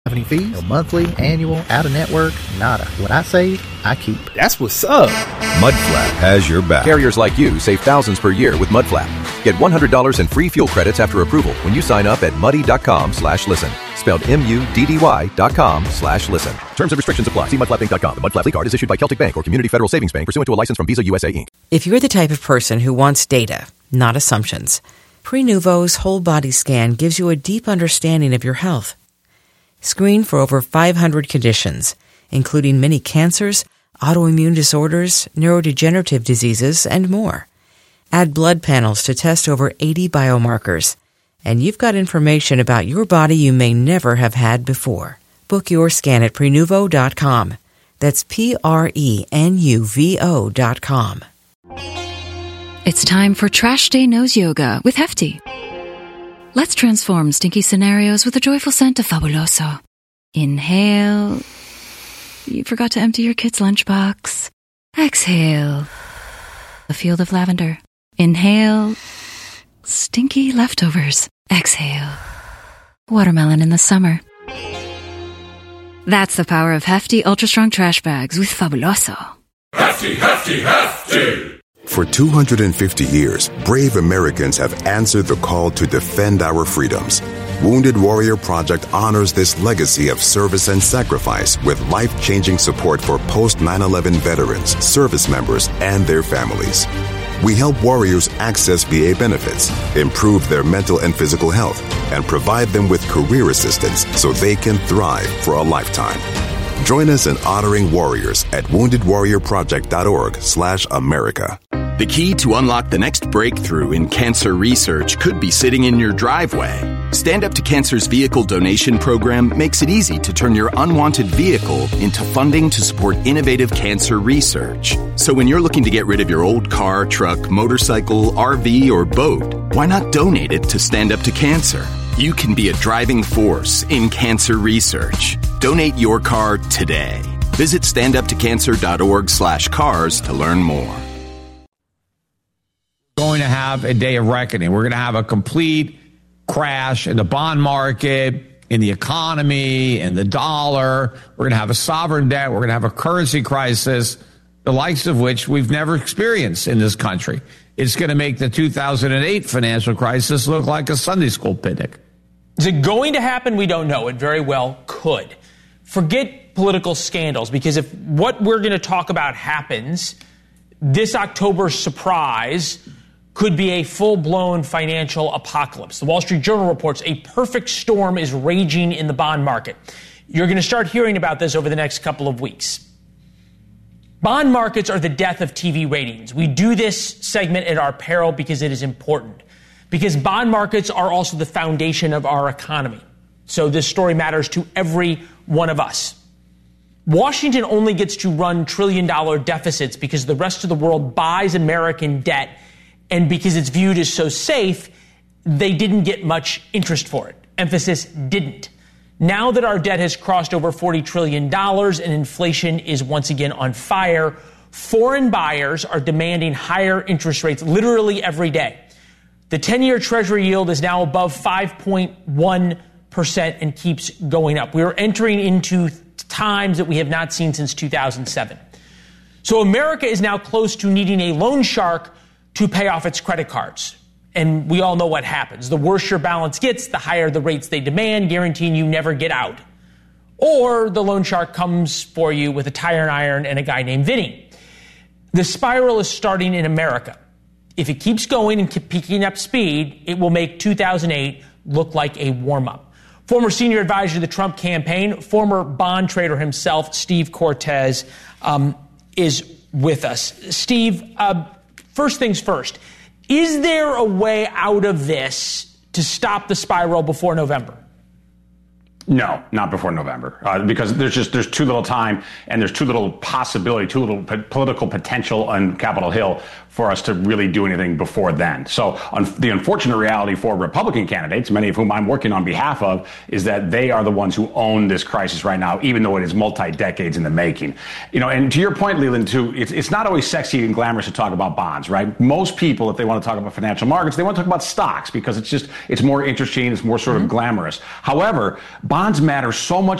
Have any fees? No monthly, annual, out of network, nada. What I save, I keep. That's what's up. Mudflap has your back. Carriers like you save thousands per year with Mudflap. Get $100 in free fuel credits after approval when you sign up at muddy.com/listen. Spelled MUDDY.com/listen. Terms and restrictions apply. See mudflapinc.com. The Mudflap card is issued by Celtic Bank or Community Federal Savings Bank pursuant to a license from Visa USA Inc. If you're the type of person who wants data, not assumptions, Prenuvo's whole body scan gives you a deep understanding of your health. Screen for over 500 conditions, including many cancers, autoimmune disorders, neurodegenerative diseases, and more. Add blood panels to test over 80 biomarkers, and you've got information about your body you may never have had before. Book your scan at Prenuvo.com. That's Prenuvo.com. It's time for Trash Day Nose Yoga with Hefty. Let's transform stinky scenarios with the joyful scent of Fabuloso. Inhale. You forgot to empty your kid's lunchbox. Exhale. A field of lavender. Inhale. Stinky leftovers. Exhale. Watermelon in the summer. That's the power of Hefty Ultra Strong Trash Bags with Fabuloso. Hefty, Hefty, Hefty! For 250 years, brave Americans have answered the call to defend our freedoms. Wounded Warrior Project honors this legacy of service and sacrifice with life-changing support for post-9/11 veterans, service members, and their families. We help warriors access VA benefits, improve their mental and physical health, and provide them with career assistance so they can thrive for a lifetime. Join us in honoring warriors at woundedwarriorproject.org/America. The key to unlock the next breakthrough in cancer research could be sitting in your driveway. Stand Up to Cancer's vehicle donation program makes it easy to turn your unwanted vehicle into funding to support innovative cancer research. So when you're looking to get rid of your old car, truck, motorcycle, RV, or boat, why not donate it to Stand Up to Cancer? You can be a driving force in cancer research. Donate your car today. Visit standuptocancer.org/cars to learn more. Going to have a day of reckoning. We're going to have a complete crash in the bond market, in the economy, in the dollar. We're going to have a sovereign debt. We're going to have a currency crisis, the likes of which we've never experienced in this country. It's going to make the 2008 financial crisis look like a Sunday school picnic. Is it going to happen? We don't know. It very well could. Forget political scandals, because if what we're going to talk about happens, this October surprise could be a full-blown financial apocalypse. The Wall Street Journal reports a perfect storm is raging in the bond market. You're going to start hearing about this over the next couple of weeks. Bond markets are the death of TV ratings. We do this segment at our peril because it is important. Because bond markets are also the foundation of our economy. So this story matters to every one of us. Washington only gets to run trillion-dollar deficits because the rest of the world buys American debt, and because it's viewed as so safe, they didn't get much interest for it. Emphasis, didn't. Now that our debt has crossed over $40 trillion and inflation is once again on fire, foreign buyers are demanding higher interest rates literally every day. The 10-year Treasury yield is now above 5.1% and keeps going up. We are entering into times that we have not seen since 2007. So America is now close to needing a loan shark to pay off its credit cards. And we all know what happens. The worse your balance gets, the higher the rates they demand, guaranteeing you never get out. Or the loan shark comes for you with a tire iron and a guy named Vinny. The spiral is starting in America. If it keeps going and picking up speed, it will make 2008 look like a warm-up. Former senior advisor to the Trump campaign, former bond trader himself, Steve Cortes, is with us. Steve, first things first, is there a way out of this to stop the spiral before November? No, not before November, because there's too little time and there's too little possibility, too little political potential on Capitol Hill for us to really do anything before then. So the unfortunate reality for Republican candidates, many of whom I'm working on behalf of, is that they are the ones who own this crisis right now, even though it is multi-decades in the making. You know, and to your point, Leland, too, it's not always sexy and glamorous to talk about bonds, right? Most people, if they want to talk about financial markets, they want to talk about stocks because it's more interesting, it's more sort of glamorous. However, bonds bonds matter so much